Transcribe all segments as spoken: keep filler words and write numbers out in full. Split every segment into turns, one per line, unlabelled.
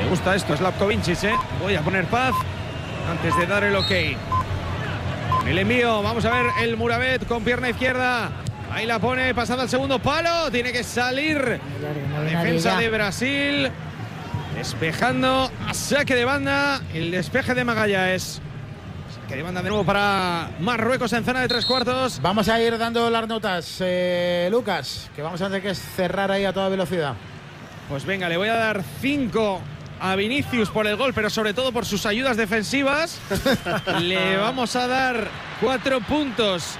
gusta esto, Slavkovičić, ¿eh? Voy a poner paz antes de dar el ok. El envío, vamos a ver el Mouravet con pierna izquierda. Ahí la pone, pasando al segundo palo. Tiene que salir la defensa de Brasil. Despejando a saque de banda. El despeje de Magallanes. Saque de banda de nuevo para Marruecos en zona de tres cuartos.
Vamos a ir dando las notas, eh, Lucas, que vamos a tener que cerrar ahí a toda velocidad.
Pues venga, le voy a dar cinco a Vinicius por el gol, pero sobre todo por sus ayudas defensivas. Le vamos a dar cuatro puntos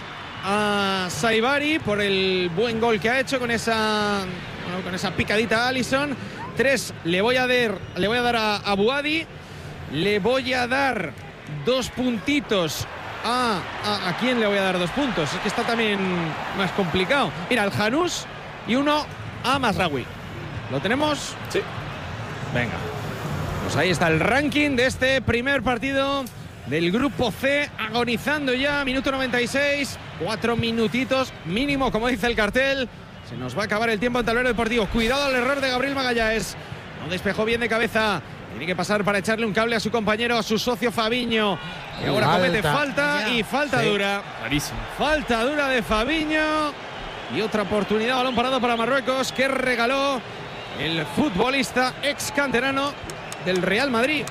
a Saibari por el buen gol que ha hecho con esa, bueno, con esa picadita a Alisson. Tres le voy a dar, le voy a dar a, a Buadi. Le voy a dar dos puntitos a, a... ¿A quién le voy a dar dos puntos? Es que está también más complicado. Mira, al Janús y uno a Mazraoui. ¿Lo tenemos?
Sí.
Venga. Pues ahí está el ranking de este primer partido del grupo C, agonizando ya, minuto noventa y seis, cuatro minutitos mínimo, como dice el cartel. Se nos va a acabar el tiempo en tablero deportivo. Cuidado al error de Gabriel Magallanes. No despejó bien de cabeza. Tiene que pasar para echarle un cable a su compañero, a su socio Fabiño. Y ahora falta. comete falta ya. y falta sí. dura.
Clarísimo.
Falta dura de Fabiño. Y otra oportunidad, balón parado para Marruecos, que regaló el futbolista ex canterano del Real Madrid.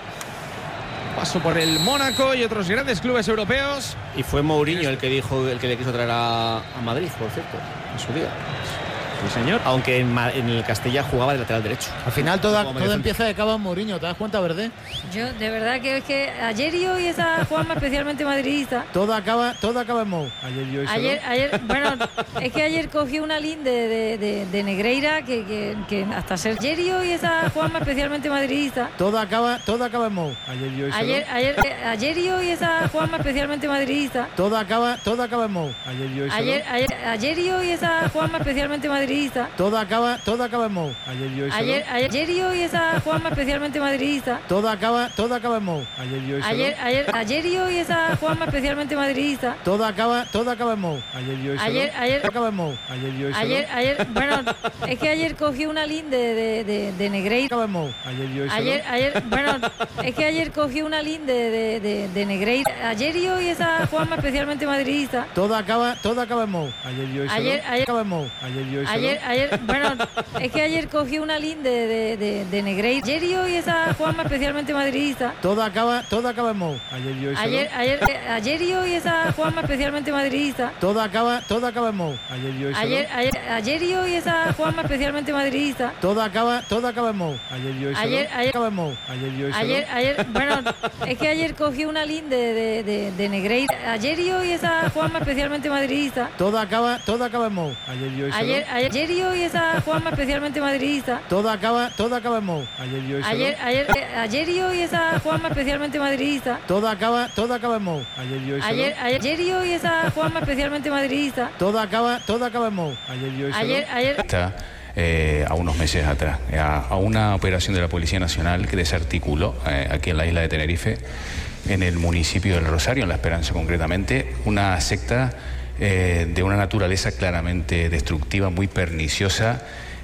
Paso por el Mónaco y otros grandes clubes europeos.
Y fue Mourinho el que dijo, el que le quiso traer a, a Madrid, por cierto, en su día.
Sí, señor.
Aunque en, en el Castilla jugaba de lateral derecho.
Al final toda, todo empieza de cabo en Mourinho, ¿te das cuenta, Verde?
Yo, de verdad que es que ayer y hoy esa Juanma especialmente madridista.
Todo acaba, todo acaba en Mou.
Ayer y hoy ayer, ayer, bueno, es que ayer cogió una linde de, de, de Negreira que, que, que hasta ser ayer y hoy esa Juanma especialmente madridista.
Todo acaba, todo acaba en Mou.
Ayer y hoy ayer, ayer, ayer y hoy esa Juanma especialmente madridista.
Todo acaba, todo acaba en Mou.
Ayer y hoy ayer, ayer, ayer y hoy esa Juanma especialmente madridista.
Todo acaba, todo acaba en Mou.
Ayer y hoy ayer, ayer y hoy esa Juanma especialmente madridista.
Todo acaba, todo acaba en Mou.
Ayer y hoy ayer, ayer, ayer y hoy esa Juanma especialmente madridista.
Todo acaba, todo acaba en Mou.
Ayer y hoy ayer, ayer,
acaba en Mou.
Ayer y hoy ayer, ayer, bueno, es que ayer cogió una linde de, de, de Negreira.
Acaba en Mou.
Ayer y hoy ayer, ayer, bueno, es que ayer cogió una linde de, de, de Negreira. Ayer y hoy esa Juanma especialmente madridista.
Todo acaba, todo acaba en Mou.
Ayer y hoy ayer, ayer, acaba en Mou. Ayer y hoy ayer, ayer, bueno, es que ayer cogió una linde de, de, de Negreira. Ayer y hoy esa Juanma especialmente madridista.
Todo acaba, todo acaba en Mou.
Ayer y hoy ayer, ayer, ayer y hoy esa Juanma especialmente madridista.
Todo acaba, todo acaba en Mou.
Ayer y hoy ayer, ayer, ayer y hoy esa Juanma especialmente madridista.
Todo acaba, todo acaba en Mou.
Ayer y hoy ayer, ayer, acaba en Mou. Ayer y hoy ayer, ayer, bueno, es que ayer cogió una linde de, de, de Negreira. Ayer y hoy esa Juanma especialmente madridista.
Todo acaba, todo acaba en Mou.
Ayer y hoy ayer, ayer y hoy esa Juanma especialmente madridista.
Todo acaba, todo acaba en Mou.
Ayer y hoy ayer, ayer, ayer y hoy esa Juanma especialmente madridista.
Todo acaba, todo acaba en Mou.
Ayer y hoy ayer, ayer y hoy esa Juanma especialmente madridista.
Todo acaba, todo acaba en Mou.
Ayer y hoy ayer, ayer.
Está eh, a unos meses atrás a, a una operación de la Policía Nacional que desarticuló eh, aquí en la isla de Tenerife, en el municipio del Rosario, en La Esperanza concretamente, una secta eh, de una naturaleza claramente destructiva, muy perniciosa.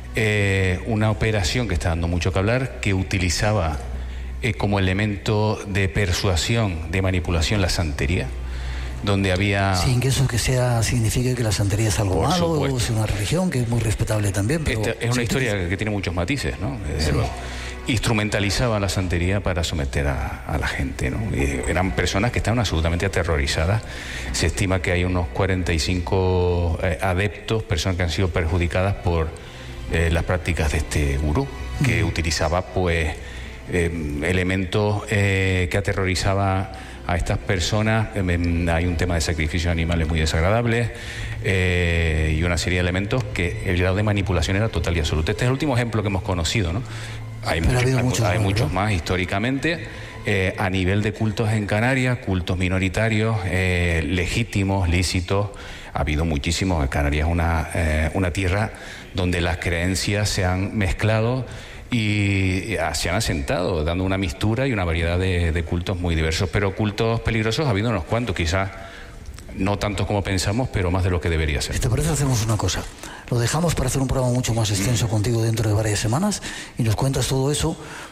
Eh, una operación que está dando mucho que hablar, que utilizaba eh, como elemento de persuasión, de manipulación, la santería, donde había...
Sin que eso que sea signifique que la santería es algo malo, o es una religión que es muy respetable también, pero...
Esta es una historia que... que tiene muchos matices, ¿no? Desde luego. Instrumentalizaba la santería para someter a, a la gente, ¿no? Y eran personas que estaban absolutamente aterrorizadas. Se estima que hay unos cuarenta y cinco eh, adeptos, personas que han sido perjudicadas por eh, las prácticas de este gurú, que mm. utilizaba pues eh, elementos eh, que aterrorizaban a estas personas. Eh, hay un tema de sacrificio de animales muy desagradable eh, y una serie de elementos que el grado de manipulación era total y absoluto. Este es el último ejemplo que hemos conocido, ¿no? Hay, muchos, hay, muchos, hay muchos más históricamente. Eh, a nivel de cultos en Canarias, cultos minoritarios, eh, legítimos, lícitos, ha habido muchísimos. Canarias es una, eh, una tierra donde las creencias se han mezclado y se han asentado, dando una mixtura y una variedad de, de cultos muy diversos. Pero cultos peligrosos ha habido unos cuantos, quizás no tantos como pensamos, pero más de lo que debería ser.
¿Te parece? Hacemos una cosa. Lo dejamos para hacer un programa mucho más extenso contigo dentro de varias semanas y nos cuentas todo eso,